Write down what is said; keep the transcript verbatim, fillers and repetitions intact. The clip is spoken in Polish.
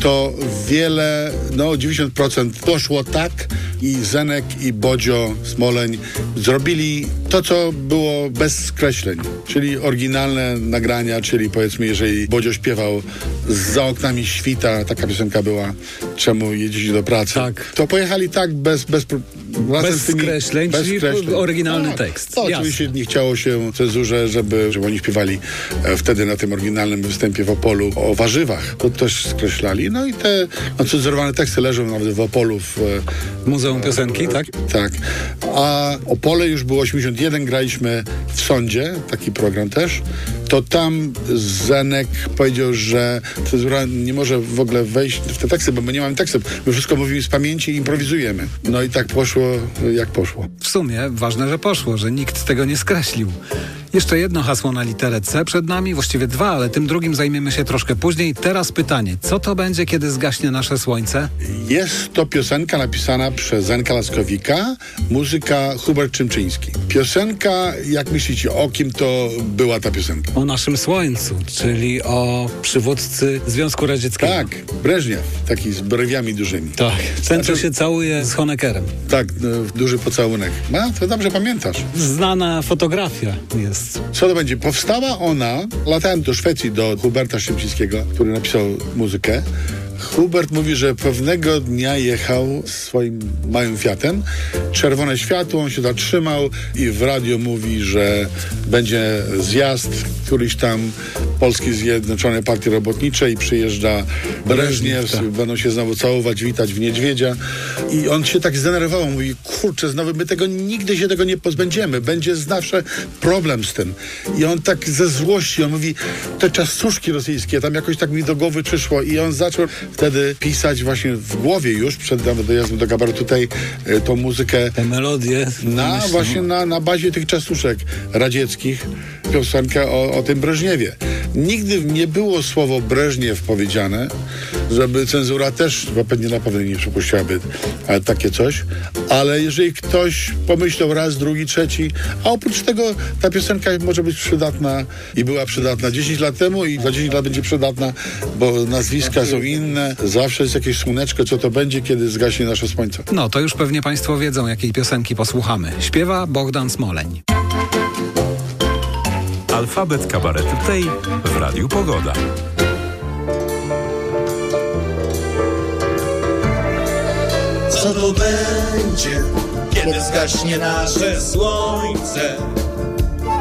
to wiele, no dziewięćdziesiąt procent poszło tak i Zenek i Bodzio Smoleń zrobili to, co było bez skreśleń, czyli oryginalne nagrania, czyli powiedzmy, jeżeli Bodzio śpiewał Za oknami świta, taka piosenka była, czemu jedziecie do pracy, tak. to pojechali tak bez, bez, bez tymi, skreśleń, bez czyli skreśleń. Oryginalny tak, tekst. To oczywiście nie chciało się cenzurze, żeby, żeby oni śpiewali e, wtedy na tym oryginalnym występie w Opolu o warzywach. To też skreślali. No i te ocenzurowane teksty leżą nawet w Opolu. W, w Muzeum Piosenki, tak? Tak. A Opole już było osiemdziesiąt jeden, graliśmy w Sądzie, taki program też. To tam Zenek powiedział, że cenzura nie może w ogóle wejść w te teksty, bo my nie mamy tekstów. My wszystko mówimy z pamięci i improwizujemy. No i tak poszło, jak poszło. W sumie ważne, że poszło, że nikt tego nie skreślił. Jeszcze jedno hasło na literę C przed nami, właściwie dwa, ale tym drugim zajmiemy się troszkę później. Teraz pytanie, co to będzie, kiedy zgaśnie nasze słońce? Jest to piosenka napisana przez Zenka Laskowika, muzyka Hubert Czymczyński. Piosenka, jak myślicie, o kim to była ta piosenka? O naszym słońcu, czyli o przywódcy Związku Radzieckiego. Tak, Breżniew, taki z brewiami dużymi. Tak, ten, co się całuje z Honeckerem. Tak, no, duży pocałunek. A, to dobrze pamiętasz. Znana fotografia jest. Co to będzie? Powstała ona, latałem do Szwecji, do Huberta Szymczyńskiego, który napisał muzykę. Hubert mówi, że pewnego dnia jechał swoim małym Fiatem, czerwone światło, on się zatrzymał i w radio mówi, że będzie zjazd któryś tam Polskiej Zjednoczonej Partii Robotniczej, przyjeżdża Breżniew, tak. Będą się znowu całować, witać w niedźwiedzia i on się tak zdenerwował, mówi, kurczę, znowu my tego nigdy się tego nie pozbędziemy, będzie zawsze problem z tym. I on tak ze złości, on mówi, te czasuszki rosyjskie, tam jakoś tak mi do głowy przyszło i on zaczął wtedy pisać właśnie w głowie już, przed nawet dojazdem do kabaretu tutaj y, tą muzykę. Te melodie. Na, właśnie na, na bazie tych czasuszek radzieckich, piosenkę o, o tym Breżniewie. Nigdy nie było słowo Breżniew powiedziane, żeby cenzura też, bo pewnie na pewno nie przypuściłaby ale takie coś, ale jeżeli ktoś pomyślał raz, drugi, trzeci, a oprócz tego ta piosenka może być przydatna i była przydatna dziesięć lat temu i za dziesięć lat będzie przydatna, bo nazwiska są inne, zawsze jest jakieś słoneczko, co to będzie, kiedy zgaśnie nasze słońce. No to już pewnie państwo wiedzą, jakiej piosenki posłuchamy. Śpiewa Bogdan Smoleń. Alfabet kabaretu tej w Radiu Pogoda. Co to będzie, kiedy zgaśnie nasze słońce?